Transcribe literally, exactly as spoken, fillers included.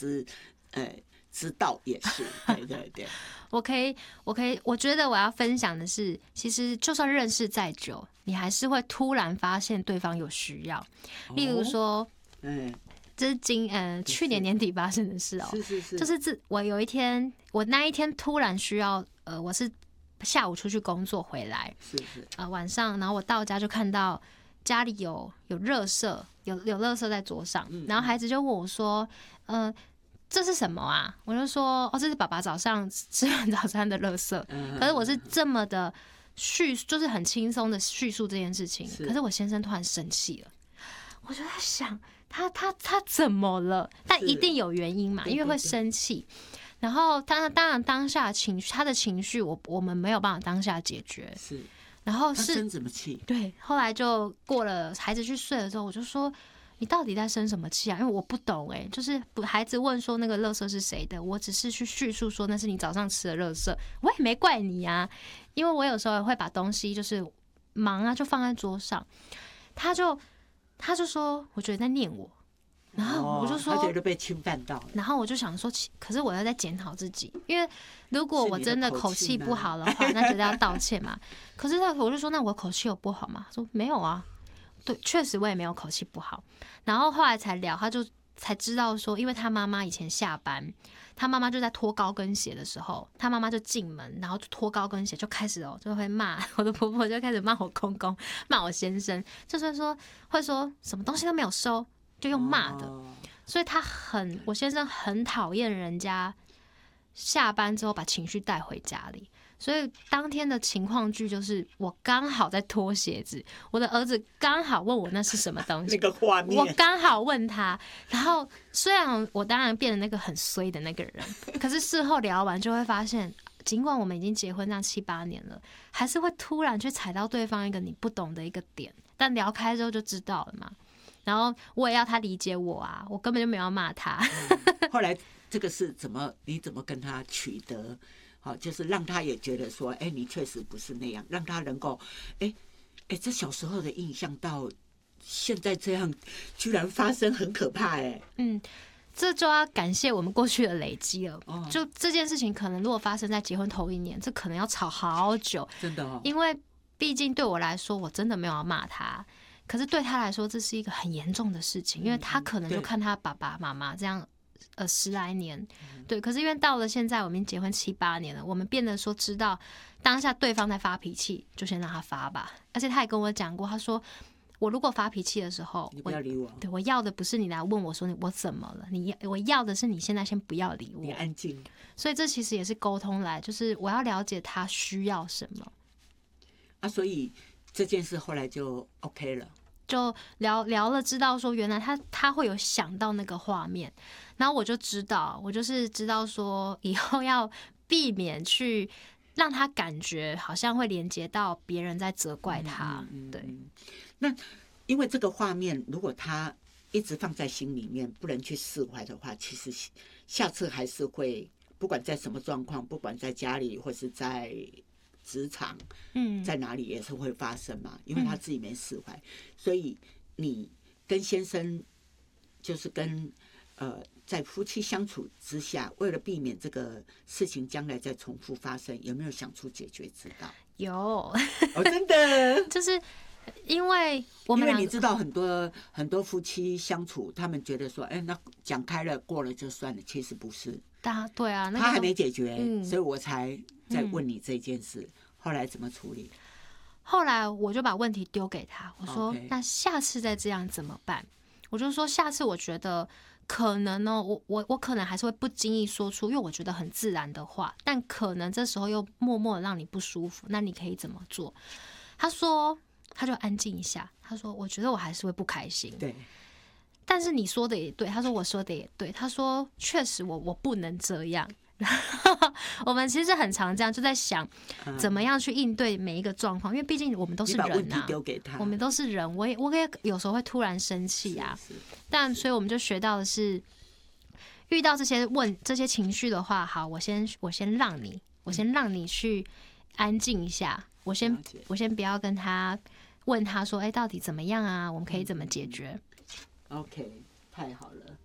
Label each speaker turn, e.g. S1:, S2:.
S1: 师呃知道也是，对对对。
S2: 我可以，我可以，我觉得我要分享的是，其实就算认识再久，你还是会突然发现对方有需要。例如说，嗯，这是今呃去年年底发生的事哦、喔，
S1: 是是是，
S2: 就是自我有一天，我那一天突然需要，呃，我是下午出去工作回来，
S1: 是是，
S2: 呃晚上，然后我到家就看到家里有有垃圾，有有垃圾在桌上，然后孩子就问我说，呃。这是什么啊？我就说哦，这是爸爸早上吃完早餐的垃圾。可是我是这么的叙，就是很轻松的叙述这件事情。可是我先生突然生气了，我就在想他他他怎么了？但一定有原因嘛，因为会生气。然后他当然当下情绪，他的情绪我我们没有办法当下解决。
S1: 是，
S2: 然后是
S1: 生什么气？
S2: 对，后来就过了，孩子去睡了之后，我就说。你到底在生什么气啊？因为我不懂哎、欸，就是孩子问说那个垃圾是谁的，我只是去叙述说那是你早上吃的垃圾，我也没怪你啊，因为我有时候也会把东西就是忙啊就放在桌上，他就他就说我觉得在念我，然后我就说、
S1: 哦、他觉得被侵犯到了，
S2: 然后我就想说，可是我要在检讨自己，因为如果我真的口气不好的话，那绝对要道歉嘛。可是我就说，那我口气有不好吗？他说没有啊。对，确实我也没有口气不好，然后后来才聊，他就才知道说，因为他妈妈以前下班，他妈妈就在脱高跟鞋的时候，他妈妈就进门，然后就脱高跟鞋就开始哦，就会骂我的婆婆，就开始骂我公公，骂我先生，就是说会说什么东西都没有收，就用骂的，所以他很，我先生很讨厌人家下班之后把情绪带回家里。所以当天的情况剧就是我刚好在脱鞋子，我的儿子刚好问我那是什么东西，
S1: 那个画面，
S2: 我刚好问他。然后虽然我当然变成那个很衰的那个人，可是事后聊完就会发现，尽管我们已经结婚这样七八年了，还是会突然去踩到对方一个你不懂的一个点，但聊开之后就知道了嘛。然后我也要他理解我啊，我根本就没有要骂他。
S1: 嗯、后来这个是怎么？你怎么跟他取得？好，就是让他也觉得说，哎、欸，你确实不是那样，让他能够，哎、欸，哎、欸，这小时候的印象到现在这样，居然发生，很可怕、欸，哎，
S2: 嗯，这就要感谢我们过去的累积了。哦、就这件事情，可能如果发生在结婚头一年，这可能要吵好久，
S1: 真的哦，
S2: 因为毕竟对我来说，我真的没有要骂他，可是对他来说，这是一个很严重的事情，因为他可能就看他爸爸妈妈这样。呃，十来年，对，可是因为到了现在，我们已经结婚七八年了，我们变得说知道当下对方在发脾气，就先让他发吧。而且他也跟我讲过，他说我如果发脾气的时候，
S1: 你不要理我，
S2: 对，我要的不是你来问我说你我怎么了，你我要的是你现在先不要理我，
S1: 你安静。
S2: 所以这其实也是沟通来，就是我要了解他需要什么
S1: 啊，所以这件事后来就 OK 了。
S2: 就聊聊了，知道说原来他他会有想到那个画面，然后我就知道，我就是知道说以后要避免去让他感觉好像会连接到别人在责怪他。嗯嗯嗯、对，
S1: 那因为这个画面，如果他一直放在心里面，不能去释怀的话，其实下次还是会，不管在什么状况，不管在家里或是在职场，嗯，在哪里也是会发生嘛，因为他自己没释怀，嗯、所以你跟先生就是跟呃在夫妻相处之下，为了避免这个事情将来再重复发生，有没有想出解决之道？
S2: 有，
S1: 哦，真的，
S2: 就是因为我们
S1: 因为你知道很多很多夫妻相处，他们觉得说，哎、欸，那讲开了过了就算了，其实不是。
S2: 他对啊，那个、
S1: 他还没解决、嗯，所以我才在问你这件事。嗯、后来怎么处理？
S2: 后来我就把问题丢给他，我说：“ okay. 那下次再这样怎么办？”我就说：“下次我觉得可能呢，我我我可能还是会不经意说出，因为我觉得很自然的话，但可能这时候又默默的让你不舒服，那你可以怎么做？”他说：“他就安静一下。”他说：“我觉得我还是会不开心。”
S1: 对。
S2: 但是你说的也对，他说我说的也对，他说确实我我不能这样。我们其实很常这样，就在想怎么样去应对每一个状况，因为毕竟我们都是人啊，我们都是人，我也我也有时候会突然生气啊。但所以我们就学到的是，遇到这些问这些情绪的话，好，我先我先让你，我先让你去安静一下，我先我先不要跟他问他说，哎、欸，到底怎么样啊？我们可以怎么解决？
S1: OK， 太好了。